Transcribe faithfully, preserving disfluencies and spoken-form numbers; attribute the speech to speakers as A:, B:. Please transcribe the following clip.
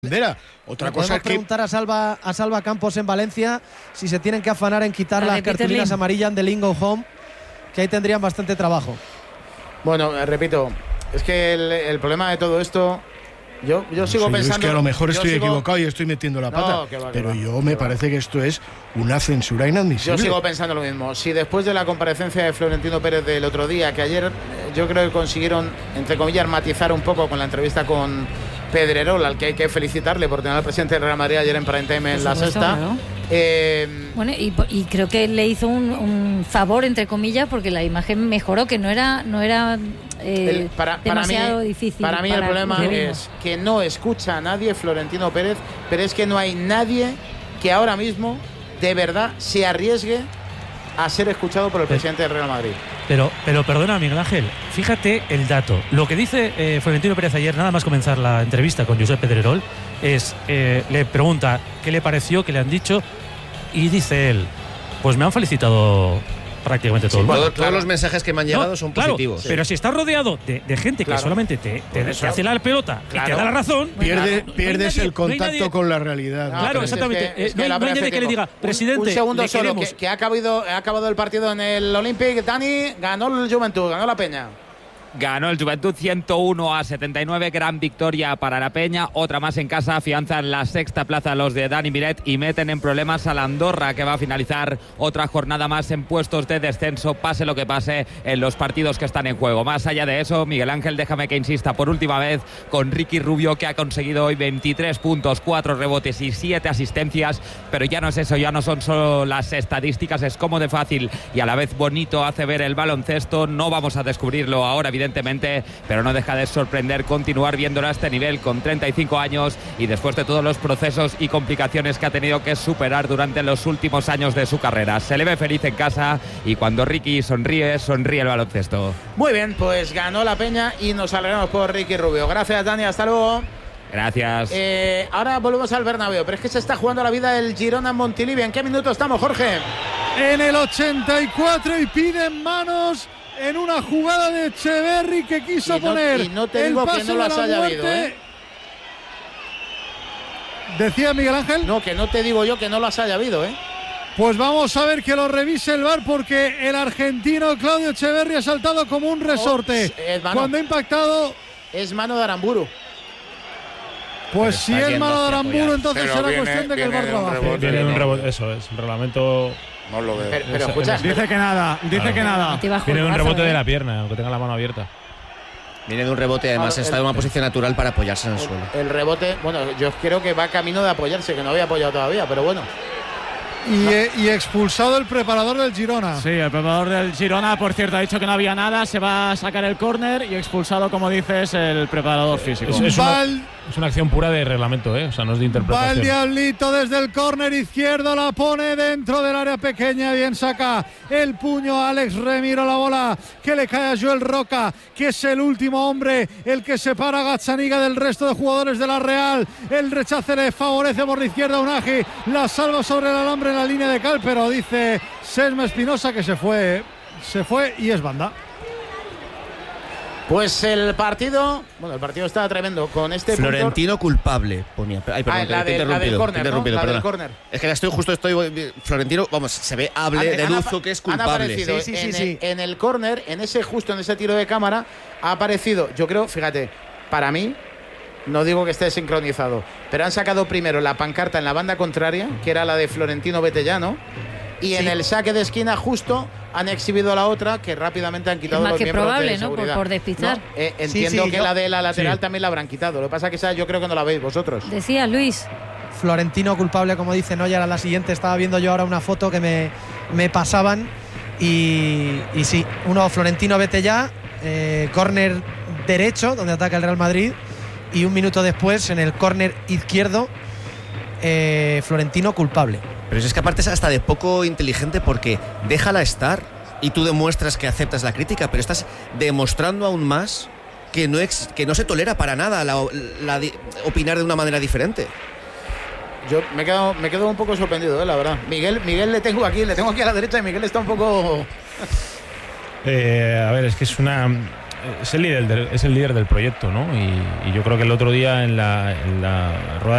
A: Bandera. Otra cosa es que
B: preguntar a Salva, a Salva Campos en Valencia si se tienen que afanar en quitar las cartulinas amarillas de Lingo Home, que ahí tendrían bastante trabajo.
C: Bueno, eh, repito, es que el, el problema de todo esto, yo, yo sigo
A: sí,
C: pensando.
A: Es que a lo mejor estoy
C: sigo,
A: equivocado y estoy metiendo la pata,
C: no, que va, que
A: pero
C: va,
A: yo me parece que esto es una censura inadmisible.
C: Yo sigo pensando lo mismo. Si después de la comparecencia de Florentino Pérez del otro día, que ayer yo creo que consiguieron, entre comillas, matizar un poco con la entrevista con Pedrerol, al que hay que felicitarle por tener al presidente del Real Madrid ayer en prime time en la sexta.
D: ¿No?
C: Eh,
D: bueno, y, y creo que le hizo un, un favor, entre comillas, porque la imagen mejoró, que no era, no era eh,
C: el, para,
D: demasiado
C: para mí,
D: difícil.
C: Para mí
D: para
C: el problema es que no escucha a nadie Florentino Pérez, pero es que no hay nadie que ahora mismo de verdad se arriesgue a ser escuchado por el
E: pero,
C: presidente del Real Madrid.
E: Pero, pero perdona, Miguel Ángel, fíjate el dato. Lo que dice eh, Florentino Pérez ayer, nada más comenzar la entrevista con Josep Pedrerol, es, eh, le pregunta qué le pareció, qué le han dicho, y dice él, pues me han felicitado prácticamente todo
F: sí,
E: el mundo.
F: Todos claro. los mensajes que me han llegado no, son
E: claro,
F: positivos.
E: Sí. Pero si estás rodeado de, de gente
C: claro.
E: que solamente te, te, te hace la pelota claro. y te da la razón,
A: Pierde,
E: no,
A: pierdes
E: no nadie,
A: el contacto no nadie, con la realidad.
E: No, claro, exactamente. Es que, es que no hay nadie que le diga, presidente,
C: un, un segundo
E: le
C: solo, que, que ha, acabado, ha acabado el partido en el Olympic. Dani, ganó el Juventud, ganó la Peña.
G: Ganó el Juventud ciento uno a setenta y nueve, gran victoria para la Peña, otra más en casa, afianzan la sexta plaza los de Dani Miret y meten en problemas a la Andorra, que va a finalizar otra jornada más en puestos de descenso, pase lo que pase en los partidos que están en juego. Más allá de eso, Miguel Ángel, déjame que insista por última vez con Ricky Rubio, que ha conseguido hoy veintitrés puntos, cuatro rebotes y siete asistencias, pero ya no es eso, ya no son solo las estadísticas, es cómo de fácil y a la vez bonito hace ver el baloncesto. No vamos a descubrirlo ahora, evidentemente, pero no deja de sorprender continuar viéndolo a este nivel con treinta y cinco años y después de todos los procesos y complicaciones que ha tenido que superar durante los últimos años de su carrera. Se le ve feliz en casa y cuando Ricky sonríe, sonríe el baloncesto.
C: Muy bien, pues ganó la Peña y nos alegramos por Ricky Rubio. Gracias, Dani, hasta luego.
G: Gracias.
C: Eh, ahora volvemos al Bernabéu, pero es que se está jugando la vida el Girona en Montilivi. ¿En qué minuto estamos, Jorge?
H: En el ochenta y cuatro y piden manos en una jugada de Echeverri que quiso
C: y no,
H: poner
C: y no te
H: el
C: digo
H: paso
C: que no
H: de
C: las
H: la
C: haya
H: muerte.
C: habido, ¿eh?
H: ¿Decía Miguel Ángel?
C: No, que no te digo yo que no las haya habido, ¿eh?
H: Pues vamos a ver que lo revise el V A R, porque el argentino Claudio Echeverri ha saltado como un resorte.
C: Oh,
H: cuando ha impactado.
C: Es mano de Aramburu.
H: Pues si es mano de Aramburu, entonces
I: pero
H: será
I: viene,
H: cuestión de que el V A R trabaje.
I: Rebote, viene un rebote, eso es, un reglamento.
J: No lo veo.
C: Pero, pero escucha,
H: dice que nada, dice
I: claro.
H: que nada.
I: Viene de un rebote de la pierna, aunque tenga la mano abierta.
F: Viene de un rebote, además
C: claro,
F: está en una posición natural para apoyarse en el,
C: el
F: suelo.
C: El rebote, bueno, yo creo que va camino de apoyarse, que no había apoyado todavía, pero bueno.
H: Y, eh, y expulsado el preparador del Girona.
K: Sí, el preparador del Girona, por cierto, ha dicho que no había nada, se va a sacar el córner y expulsado, como dices, el preparador físico.
I: Es, es, una, es una acción pura de reglamento, ¿eh? O sea, no es de interpretación.
H: Va el Diablito desde el córner izquierdo, la pone dentro del área pequeña, bien saca el puño Alex Remiro, la bola que le cae a Joel Roca, que es el último hombre, el que separa a Gazzaniga del resto de jugadores de la Real. El rechace le favorece por la izquierda a Unagi, la salva sobre el alambre en la línea de cal, pero dice Sesma Espinosa que se fue, se fue y es banda.
C: Pues el partido, bueno, el partido está tremendo con este
F: Florentino
C: punto.
F: culpable, ponía. Ay, perdón,
C: ah, la,
F: te,
C: de,
F: te
C: la del córner, ¿no? La del córner.
F: Es que la estoy justo estoy Florentino, vamos, se ve hable de Luzo que es culpable.
C: Sí, sí, sí, en, sí. El, en el córner, en ese justo en ese tiro de cámara ha aparecido, yo creo, fíjate, para mí no digo que esté sincronizado, pero han sacado primero la pancarta en la banda contraria, que era la de Florentino Betellano, y sí. En el saque de esquina justo han exhibido la otra, que rápidamente han quitado
D: es más
C: los
D: que
C: miembros
D: probable,
C: de seguridad.
D: ¿no? Por, por despistar.
C: No, eh, entiendo sí, sí, que yo, la de la lateral sí. también la habrán quitado. Lo que pasa es que esa yo creo que no la veis vosotros.
D: Decía Luis.
B: Florentino culpable, como dice Noya, la siguiente. Estaba viendo yo ahora una foto que me, me pasaban y, y sí, uno Florentino Betellá, eh, córner derecho, donde ataca el Real Madrid, y un minuto después en el córner izquierdo eh, Florentino culpable.
F: Pero es que aparte es hasta de poco inteligente, porque déjala estar y tú demuestras que aceptas la crítica, pero estás demostrando aún más que no, ex, que no se tolera para nada la, la, la, opinar de una manera diferente.
C: Yo me quedo, me quedo un poco sorprendido, ¿eh? La verdad. Miguel, Miguel le tengo aquí, le tengo aquí a la derecha y Miguel está un poco...
I: eh, a ver, es que es una... Es el líder del, es el líder del proyecto, ¿no? Y, y yo creo que el otro día en la, en la rueda